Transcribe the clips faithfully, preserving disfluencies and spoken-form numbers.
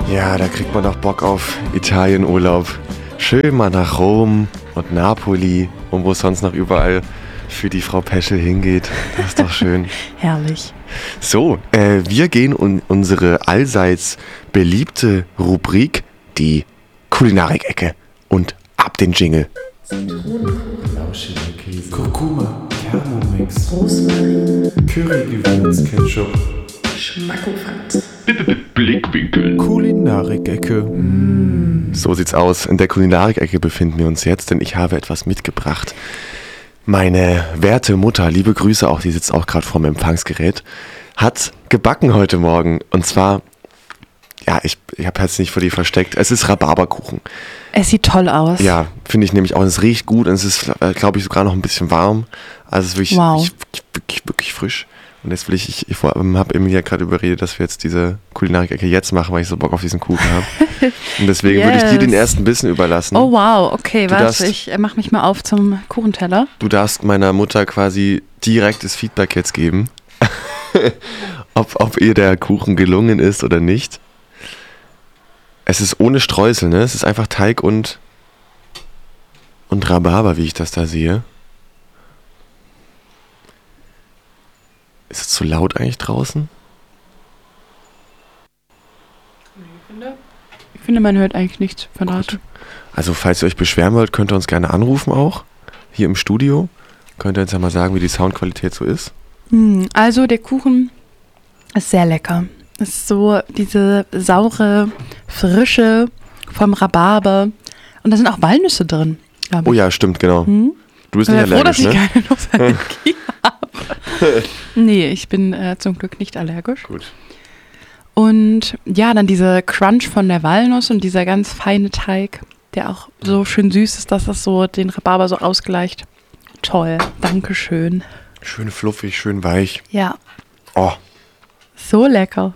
Ja, da kriegt man doch Bock auf Italienurlaub. Schön mal nach Rom und Napoli und wo es sonst noch überall für die Frau Peschel hingeht. Das ist doch schön. Herrlich. So, äh, wir gehen in unsere allseits beliebte Rubrik, die Kulinarik-Ecke. Und ab den Jingle. Lauschiger Käse, Kurkuma, Thermomix, Rosmarin, Curry-Gewürz-Ketchup, Schmackofant. Blickwinkel, Kulinarik-Ecke. So sieht's aus. In der Kulinarik-Ecke befinden wir uns jetzt, denn ich habe etwas mitgebracht. Meine werte Mutter, liebe Grüße auch, die sitzt auch gerade vorm Empfangsgerät, hat gebacken heute Morgen. Und zwar, ja, ich, ich habe jetzt nicht vor dir versteckt, es ist Rhabarberkuchen. Es sieht toll aus. Ja, finde ich nämlich auch. Es riecht gut und es ist, glaube ich, sogar noch ein bisschen warm. Also es ist wirklich, Wow. wirklich, wirklich, wirklich frisch. Und jetzt will ich, ich, ich habe Emilia gerade überredet, dass wir jetzt diese Kulinarik-Ecke jetzt machen, weil ich so Bock auf diesen Kuchen habe. Und deswegen yes. würde ich dir den ersten Bissen überlassen. Oh wow, okay, Du warte, darfst- ich äh, mach mich mal auf zum Kuchenteller. Du darfst meiner Mutter quasi direktes Feedback jetzt geben, ob, ob ihr der Kuchen gelungen ist oder nicht. Es ist ohne Streusel, ne? Es ist einfach Teig und, und Rhabarber, wie ich das da sehe. Ist es zu laut eigentlich draußen? Ich finde, man hört eigentlich nichts von draußen. Also falls ihr euch beschweren wollt, könnt ihr uns gerne anrufen auch, hier im Studio. Könnt ihr uns ja mal sagen, wie die Soundqualität so ist. Hm, also der Kuchen ist sehr lecker. Es ist so diese saure Frische vom Rhabarber. Und da sind auch Walnüsse drin, glaube ich. Oh ja, stimmt, genau. Hm? Du bist Ich nicht bin ja froh, dass allergisch, ich ne? keine Nussallergie habe. Nee, ich bin äh, zum Glück nicht allergisch. Gut. Und ja, dann diese Crunch von der Walnuss und dieser ganz feine Teig, der auch so schön süß ist, dass das so den Rhabarber so ausgleicht. Toll, dankeschön. Schön fluffig, schön weich. Ja, Oh, so lecker.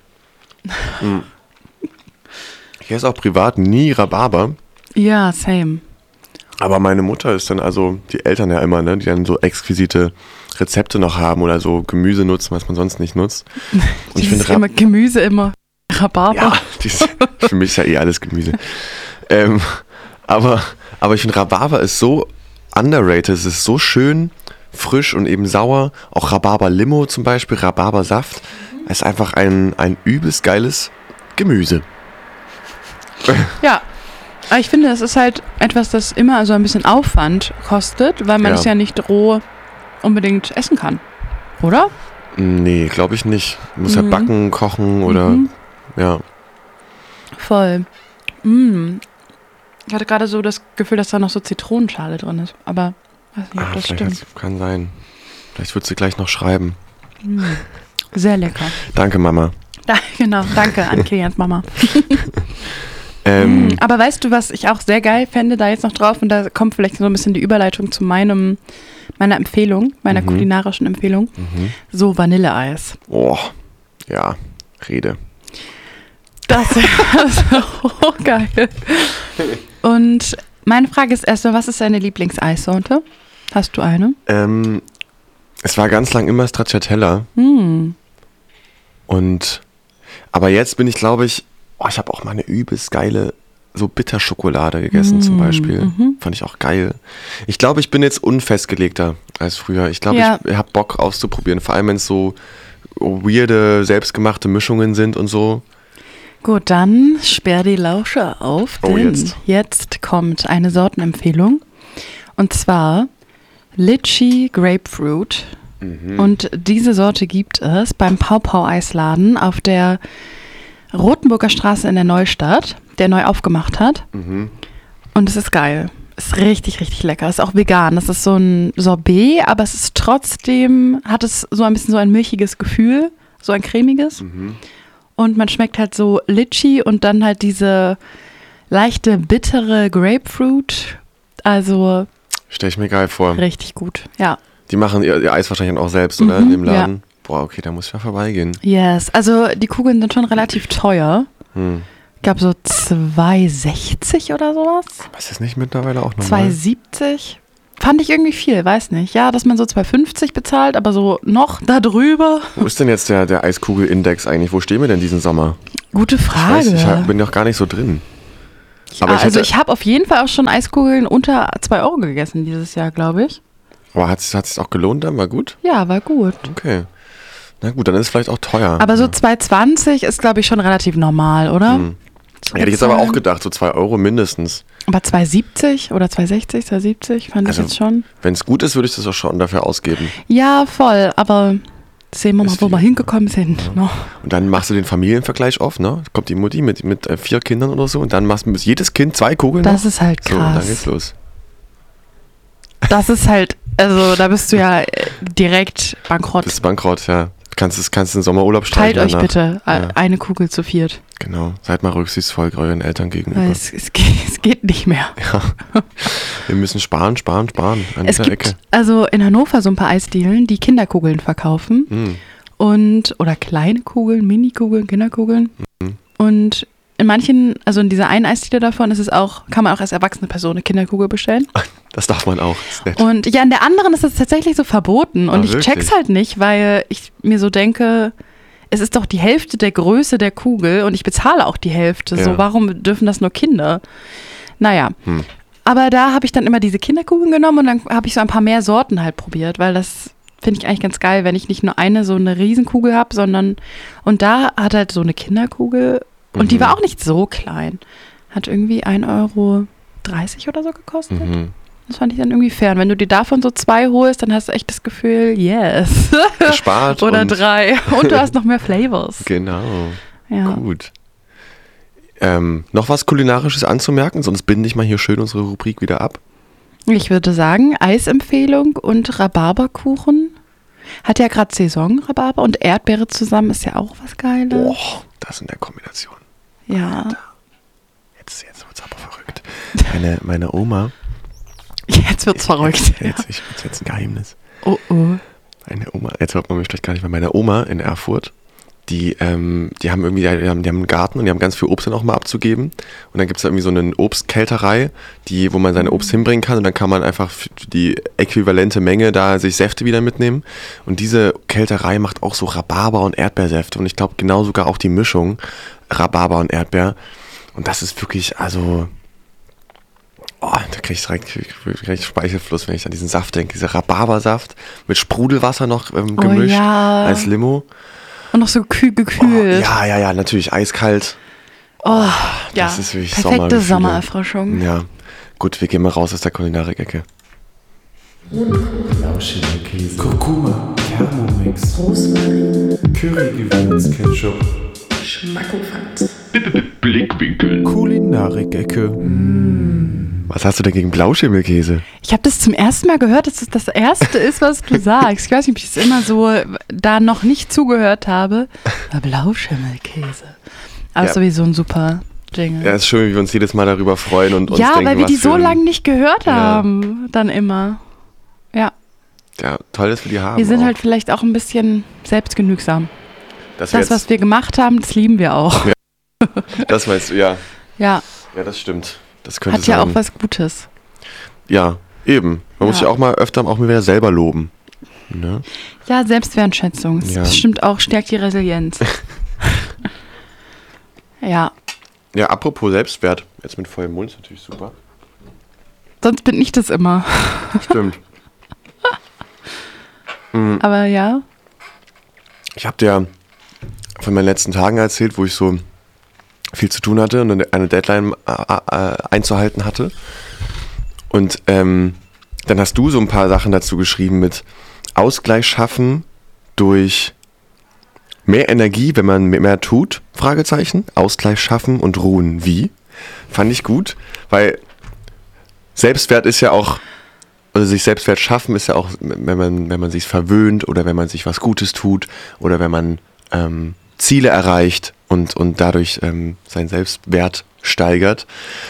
ich esse auch privat nie Rhabarber. Ja, same. Aber meine Mutter ist dann, also die Eltern ja immer, ne, die dann so exquisite Rezepte noch haben oder so Gemüse nutzen, was man sonst nicht nutzt. Und ich Dieses finde immer Gemüse, immer Rhabarber. ja, dies, für mich ist ja eh alles Gemüse. ähm, aber, aber ich finde Rhabarber ist so underrated, es ist so schön frisch und eben sauer. Auch Rhabarber-Limo zum Beispiel, Rhabarbersaft. Es ist einfach ein, ein übelst geiles Gemüse. Ja, aber ich finde, es ist halt etwas, das immer so ein bisschen Aufwand kostet, weil man Ja. es ja nicht roh unbedingt essen kann. Oder? Nee, glaube ich nicht. Man muss Mhm. ja backen, kochen oder Mhm. ja. Voll. Mm. Ich hatte gerade so das Gefühl, dass da noch so Zitronenschale drin ist. Aber weiß nicht, ob Ah, das vielleicht stimmt. hat's- kann sein. Vielleicht wird sie gleich noch schreiben. Sehr lecker. Danke, Mama. Da, genau, danke an Kilians Mama. Ähm, Mm, Aber weißt du, was ich auch sehr geil fände, da jetzt noch drauf, und da kommt vielleicht so ein bisschen die Überleitung zu meinem, meiner Empfehlung, meiner Mhm. kulinarischen Empfehlung. mhm. So Vanilleeis. Oh, ja, Rede. Das ist so geil. Und meine Frage ist erstmal, was ist deine Lieblingseissorte? Hast du eine? Ähm, es war ganz lang immer Stracciatella Hm. und aber jetzt bin ich, glaube ich, oh, ich habe auch mal eine übelst geile so Bitterschokolade gegessen zum Mm, Beispiel. mhm. Fand ich auch geil. Ich glaube, ich bin jetzt unfestgelegter als früher. Ich glaube, Ja. ich habe Bock auszuprobieren, vor allem wenn es so weirde, selbstgemachte Mischungen sind und so. Gut, dann sperr die Lauscher auf, Oh, denn jetzt. jetzt kommt eine Sortenempfehlung. Und zwar Litchi Grapefruit. Mhm. Und diese Sorte gibt es beim Pau Pau Eisladen auf der Rotenburger Straße in der Neustadt, der neu aufgemacht hat. Mhm. Und es ist geil. Ist richtig, richtig lecker. Ist auch vegan. Das ist so ein Sorbet, aber es ist trotzdem, hat es so ein bisschen so ein milchiges Gefühl, so ein cremiges. Mhm. Und man schmeckt halt so Litchi und dann halt diese leichte, bittere Grapefruit. Also Stell ich mir geil vor. richtig gut. Ja. Die machen ihr, ihr Eis wahrscheinlich auch selbst, oder? Mhm, In dem Laden. Boah, okay, da muss ich mal vorbeigehen. Yes. Also die Kugeln sind schon relativ teuer. Hm. Ich glaube so zwei sechzig oder sowas. Aber ist das nicht mittlerweile auch normal? zwei siebzig. Fand ich irgendwie viel, weiß nicht. Ja, dass man so zwei fünfzig bezahlt, aber so noch da drüber. Wo ist denn jetzt der, der Eiskugelindex eigentlich? Wo stehen wir denn diesen Sommer? Gute Ich, Frage. weiß, ich hab, bin doch gar nicht so drin. Aber ah, ich also hätte, ich habe auf jeden Fall auch schon Eiskugeln unter zwei Euro gegessen dieses Jahr, glaube ich. aber hat es sich auch gelohnt dann? War gut? Ja, war gut. Okay. Na gut, dann ist es vielleicht auch teuer. Aber so zwei zwanzig ist, glaube ich, schon relativ normal, oder? Hm. Hätte ich jetzt aber auch gedacht, so zwei Euro mindestens. Aber zwei siebzig oder zwei sechzig, zwei siebzig fand Also, ich jetzt schon. Wenn es gut ist, würde ich das auch schon dafür ausgeben. Ja, voll, aber sehen wir mal, Ist wo wir viel. hingekommen sind. Ja. No. Und dann machst du den Familienvergleich auf, ne? Kommt die Mutti mit, mit äh, vier Kindern oder so und dann machst du mit jedes Kind zwei Kugeln. Das noch. ist halt So, und dann krass. geht's los. Das ist halt, also da bist du ja äh, direkt bankrott. Das ist Bankrott, ja. Kannst es kannst den Sommerurlaub Teilt streichen euch danach. bitte äh, Ja. eine Kugel zu viert. Genau. Seid mal rücksichtsvoll euren Eltern gegenüber. Weil es, es, geht, es geht nicht mehr. Ja. Wir müssen sparen, sparen, sparen. An Es dieser gibt Ecke. also in Hannover so ein paar Eisdielen, die Kinderkugeln verkaufen. Hm. Und, oder kleine Kugeln, Mini-Kugeln, Kinderkugeln. Mhm. Und in manchen, also in dieser einen Eisdiele davon ist es auch, kann man auch als erwachsene Person eine Kinderkugel bestellen. Das darf man auch. Ist nett. Und ja, in der anderen ist es tatsächlich so verboten. Und Ah, ich wirklich? check's halt nicht, weil ich mir so denke, es ist doch die Hälfte der Größe der Kugel und ich bezahle auch die Hälfte. Ja. So, warum dürfen das nur Kinder? Naja. Hm. Aber da habe ich dann immer diese Kinderkugeln genommen und dann habe ich so ein paar mehr Sorten halt probiert, weil das finde ich eigentlich ganz geil, wenn ich nicht nur eine so eine Riesenkugel habe, sondern und da hat halt so eine Kinderkugel und die Mhm. war auch nicht so klein. Hat irgendwie ein Euro dreißig oder so gekostet. Mhm. Das fand ich dann irgendwie fair. Und wenn du dir davon so zwei holst, dann hast du echt das Gefühl, yes. Gespart. Oder und drei. Und du hast noch mehr Flavors. Genau. Ja. Gut. Ähm, noch was Kulinarisches anzumerken, sonst binde ich mal hier schön unsere Rubrik wieder ab. Ich würde sagen, Eisempfehlung und Rhabarberkuchen. Hat ja gerade Saison, Rhabarber und Erdbeere zusammen ist ja auch was Geiles. Oh, das in der Kombination. Ja. Jetzt, jetzt wird's aber verrückt. Meine, meine Oma. Jetzt wird's verrückt. Jetzt, jetzt, ich, jetzt wird's ein Geheimnis. Oh oh. Meine Oma, jetzt hört man mich vielleicht gar nicht, weil meine Oma in Erfurt, die, ähm, die haben irgendwie, die haben, die haben einen Garten und die haben ganz viel Obst dann auch mal abzugeben. Und dann gibt es da irgendwie so eine Obstkälterei, die, wo man seine Obst hinbringen kann und dann kann man einfach für die äquivalente Menge da sich Säfte wieder mitnehmen. Und diese Kälterei macht auch so Rhabarber- und Erdbeersäfte und ich glaube genau sogar auch die Mischung Rhabarber und Erdbeer. Und das ist wirklich, also, oh, da kriege ich direkt, krieg ich direkt Speichelfluss, wenn ich an diesen Saft denke. Dieser Rhabarbersaft mit Sprudelwasser noch ähm, Oh gemischt ja. als Limo. Und noch so kühl Oh, gekühlt. ja, ja, ja, natürlich eiskalt. Oh, ja. Das ist wirklich Perfekte Sommergefühle. Sommererfrischung. Ja, gut, wir gehen mal raus aus der Kulinarik-Ecke. Lauschkäse, Kurkuma, Thermomix, Rosmarin, Currygewürz, Ketchup, Schmackofatz. Blickwinkel, Kulinarik-Ecke. Was hast du denn gegen Blauschimmelkäse? Ich habe das zum ersten Mal gehört, dass das das Erste ist, was du sagst. Ich weiß nicht, ob ich das immer so da noch nicht zugehört habe. Aber Blauschimmelkäse. Aber Ja. sowieso ein super Jingle. Ja, ist schön, wie wir uns jedes Mal darüber freuen und uns ja, denken, weil wir was die für so ein- lange nicht gehört Ja. haben. Dann immer. Ja, Ja, toll, dass wir die haben. wir sind auch. halt vielleicht auch ein bisschen selbstgenügsam. Dass wir Das, jetzt, was wir gemacht haben, das lieben wir auch. Ja. das meinst du, ja. Ja, Ja, das stimmt. Das könnte hat ja sein. auch was Gutes. Ja, eben. Man muss Ja. sich auch mal öfter auch mal wieder selber loben. Ne? Ja, Selbstwertschätzung. Das Ja. bestimmt auch stärkt die Resilienz. Ja, Ja, apropos Selbstwert. Jetzt mit vollem Mund ist natürlich super. sonst bin ich das immer. Stimmt. Aber ja, Ich habe dir von meinen letzten Tagen erzählt, wo ich so viel zu tun hatte und eine- eine Deadline äh, äh, einzuhalten hatte. Und ähm, dann hast du so ein paar Sachen dazu geschrieben mit Ausgleich schaffen durch mehr Energie, wenn man mehr tut, Fragezeichen, Ausgleich schaffen und ruhen. Wie? Fand ich gut, weil Selbstwert ist ja auch, also sich Selbstwert schaffen ist ja auch, wenn man, wenn man sich verwöhnt oder wenn man sich was Gutes tut oder wenn man ähm, Ziele erreicht und, und dadurch ähm, seinen Selbstwert steigert.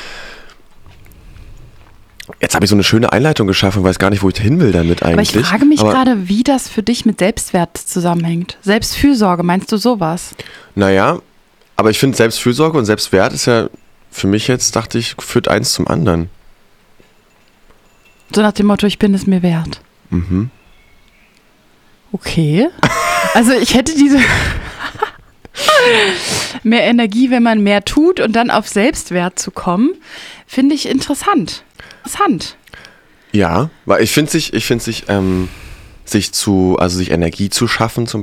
Jetzt habe ich so eine schöne Einleitung geschaffen, weiß gar nicht, wo ich hin will damit eigentlich. aber ich frage mich Aber, gerade, wie das für dich mit Selbstwert zusammenhängt. Selbstfürsorge, meinst du sowas? Naja, aber ich finde Selbstfürsorge und Selbstwert ist ja für mich jetzt, dachte ich, führt eins zum anderen. So nach dem Motto, ich bin es mir wert. Mhm. Okay. Also ich hätte diese, Mehr Energie, wenn man mehr tut und dann auf Selbstwert zu kommen, finde ich interessant. Interessant. Ja, weil ich finde sich, ich finde sich, ähm, sich zu, also sich Energie zu schaffen zum